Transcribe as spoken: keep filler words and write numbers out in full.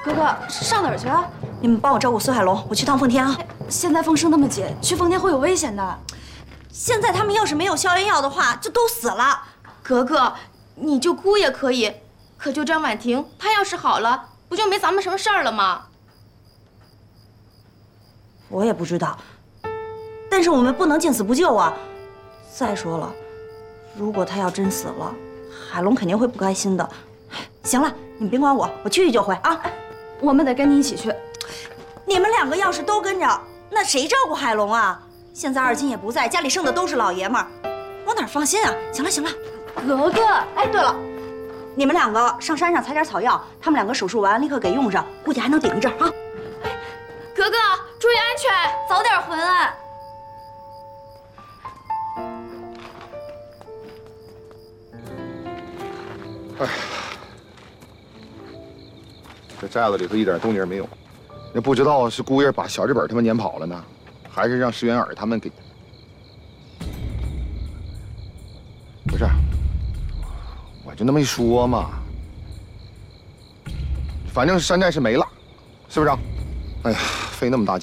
哥哥上哪儿去啊？ 你们帮我照顾苏海龙，我去趟奉天啊。 现在风声那么紧，去奉天会有危险的。 现在他们要是没有消炎药的话，就都死了。 格格，你就哭也可以，可就张婉婷，她要是好了，不就没咱们什么事儿了吗？ 我也不知道，但是我们不能见死不救啊。再说了，如果他要真死了，海龙肯定会不开心的。行了，你们别管我，我去去就回啊。 我们得跟你一起去。 你们两个要是都跟着，那谁照顾海龙啊？现在二金也不在，家里剩的都是老爷们儿，我哪放心啊？行了行了， 格格， 哎，对了，你们两个上山上采点草药，他们两个手术完立刻给用上，估计还能顶一阵啊。 格格，注意安全，早点回来。 哎，这寨子里头一点动静没有，也不知道是姑爷把小日本他们撵跑了呢，还是让石元尔他们给……不是，我就那么一说嘛，反正山寨是没了，是不是？哎呀，费那么大劲。